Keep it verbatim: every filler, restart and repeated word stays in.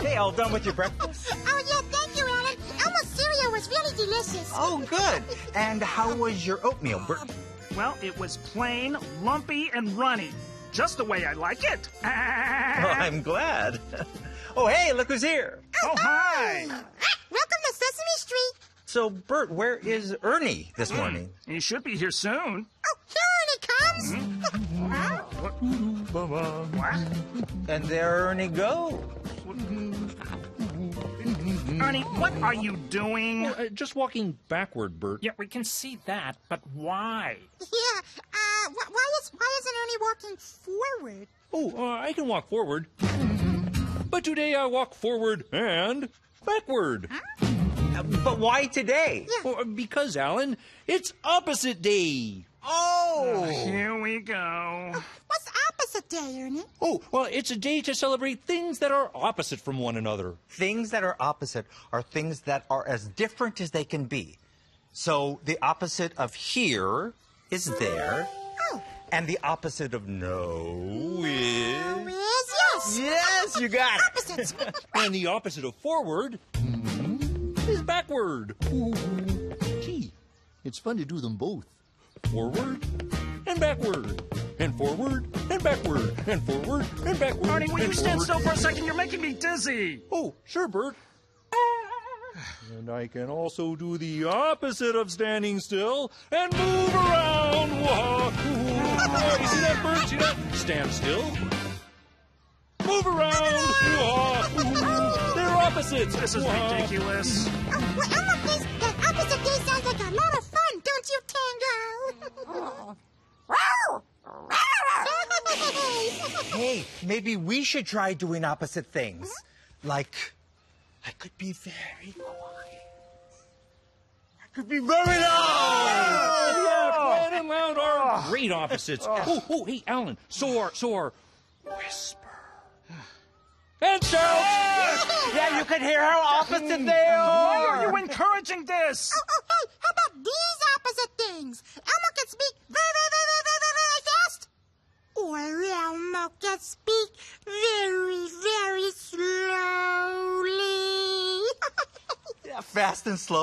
Hey, all done with your breakfast? Oh, yeah, thank you, Alan. Elmo's cereal was really delicious. Oh, good. And how was your oatmeal, Bert? Well, it was plain, lumpy, and runny. Just the way I like it. Well, I'm glad. Oh, hey, look who's here. Oh, hi. Ah, welcome to Sesame Street. So, Bert, where is Ernie this morning? He should be here soon. Oh, here he comes. What? And there Ernie goes. Ernie, what are you doing? Uh, just walking backward, Bert. Yeah, we can see that, but why? Yeah, uh, wh- why, is, why isn't Ernie walking forward? Oh, uh, I can walk forward. But today I walk forward and backward. Uh, but why today? Oh, because, Alan, it's opposite day. Oh! Here we go. What's opposite day, Ernie? Oh, well, it's a day to celebrate things that are opposite from one another. Things that are opposite are things that are as different as they can be. So the opposite of here is there. Oh. And the opposite of no is... Oh, yes, yes. Yes, you got it. Opposites. And the opposite of forward is backward. Ooh. Gee, it's fun to do them both. Forward and backward. And forward and backward. And forward and backward. Ernie, will and you stand forward. still for a second? You're making me dizzy. Oh, sure, Bert. And I can also do the opposite of standing still and move around. Whoa. Ooh. You see that, Bert? See that? Stand still. Move around. Whoa. Ooh. They're opposites. This is Whoa. ridiculous. Oh, well, Elmo thinks that opposite day sounds like a lot of fun, don't you, Tango? Hey, maybe we should try doing opposite things. Like, I could be very quiet. I could be very loud. Yeah, quiet and loud are great opposites. Oh, oh, hey, Alan. So are, so are whisper and shout. Yeah, you can hear how opposite they Why are. are you encouraging this? Oh, oh, hey, how about these opposite things? Elmo can speak very, very, very, very, very, very fast. Or Elmo can speak very, very slowly. Yeah, fast and slow.